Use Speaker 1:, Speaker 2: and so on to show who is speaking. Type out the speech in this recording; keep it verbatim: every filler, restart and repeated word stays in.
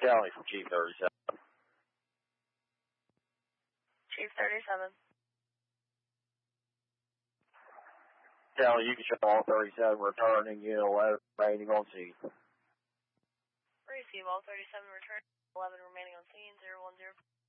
Speaker 1: Tally from Chief thirty-seven.
Speaker 2: Chief thirty-seven.
Speaker 1: Tally, you can show all thirty-seven returning unit eleven remaining on scene.
Speaker 2: Receive all thirty-seven returning, eleven remaining on scene, zero one zero.